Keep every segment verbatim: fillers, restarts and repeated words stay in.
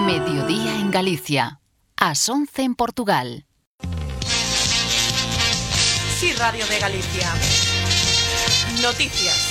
Mediodía en Galicia. Ás once en Portugal. Sí, Radio de Galicia. Noticias.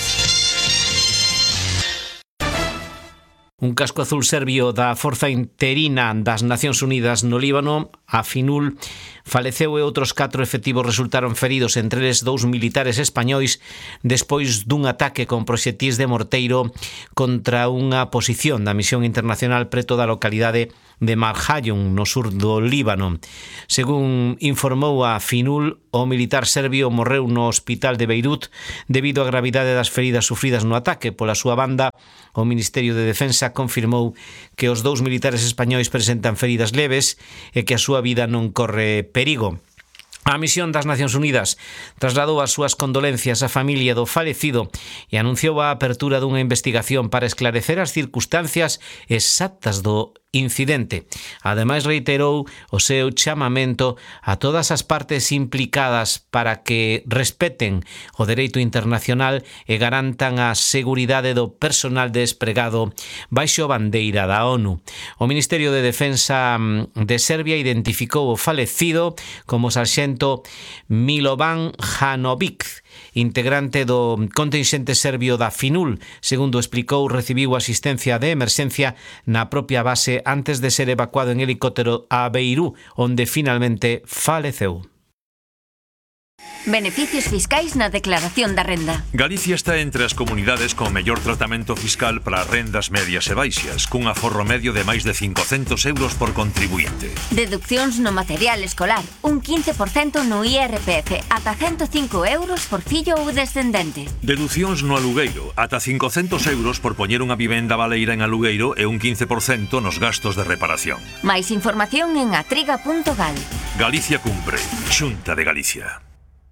Un casco azul serbio da Forza Interina das Nacións Unidas no Líbano, a Finul, faleceu e outros catro efectivos resultaron feridos, entre eles dous militares españois, despois dun ataque con proxetís de morteiro contra unha posición da misión internacional preto da localidade de Marjayun, no sur do Líbano. Según informou a Finul, o militar serbio morreu no hospital de Beirut debido á gravidade das feridas sufridas no ataque. Pola súa banda, o Ministerio de Defensa confirmou que os dous militares españois presentan feridas leves e que a súa vida non corre perigo. A misión das Nacións Unidas trasladou as súas condolencias á familia do falecido e anunciou a apertura dunha investigación para esclarecer as circunstancias exactas do incidente. Ademais, reiterou o seu chamamento a todas as partes implicadas para que respeten o dereito internacional e garantan a seguridade do personal despregado baixo a bandeira da ONU. O Ministerio de Defensa de Serbia identificou o falecido como o sarxento Milovan Janovic, integrante do contingente serbio da Finul. Segundo explicou, recibiu asistencia de emerxencia na propia base antes de ser evacuado en helicóptero a Beirut, onde finalmente faleceu. Beneficios fiscais na declaración da renda. Galicia está entre as comunidades con mellor tratamento fiscal para rendas medias e baixas, cun aforro medio de máis de cincocentos euros por contribuinte. Deduccións no material escolar, un quince por cento no I R P F, ata ciento cinco euros por fillo ou descendente. Deducións no alugueiro, ata cincocentos euros por poñer unha vivenda baleira en alugueiro e un quince por cento nos gastos de reparación. Máis información en atriga punto gal. Galicia cumpre. Xunta de Galicia.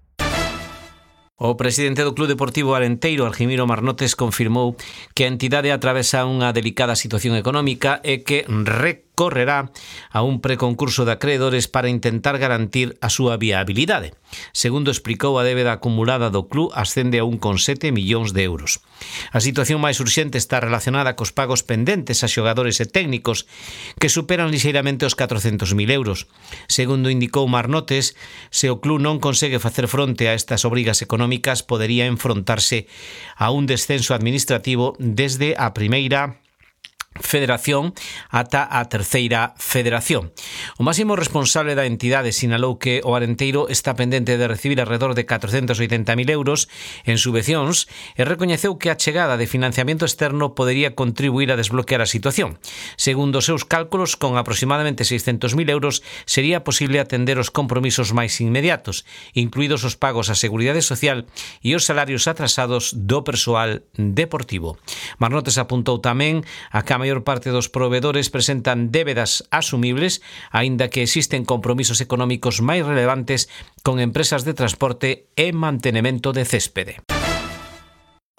O presidente do Club Deportivo Arenteiro, Argimiro Marnotes, confirmou que a entidade atravesa unha delicada situación económica e que recorrerá a un preconcurso de acreedores para intentar garantir a súa viabilidade. Segundo explicou, a débeda acumulada do club ascende a un coma sete millóns de euros. A situación máis urxente está relacionada cos pagos pendentes a xogadores e técnicos, que superan lixeiramente os catrocentos mil euros. Segundo indicou Marnotes, se o club non consegue facer fronte a estas obrigas económicas, podería enfrontarse a un descenso administrativo desde a primeira Federación ata a terceira Federación. O máximo responsable da entidade sinalou que o Arenteiro está pendente de recibir alrededor de catrocentos oitenta mil euros en subvencións e recoñeceu que a chegada de financiamento externo podería contribuir a desbloquear a situación. Segundo os seus cálculos, con aproximadamente seiscentos mil euros sería posible atender os compromisos máis inmediatos, incluídos os pagos á Seguridade Social e os salarios atrasados do persoal deportivo. Marnotes apuntou tamén a que a maior parte dos provedores presentan débedas asumibles, aínda que existen compromisos económicos máis relevantes con empresas de transporte e mantenemento de céspede.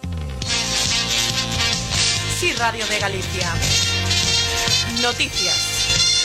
Sí, Radio de Galicia. Noticias.